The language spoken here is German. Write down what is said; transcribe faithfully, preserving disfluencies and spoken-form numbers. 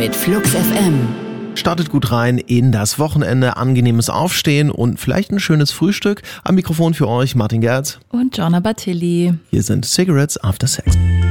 mit Flux F M. Startet gut rein in das Wochenende, angenehmes Aufstehen und vielleicht ein schönes Frühstück. Am Mikrofon für euch Martin Gerz und Jonna Batilli. Hier sind Cigarettes After Sex.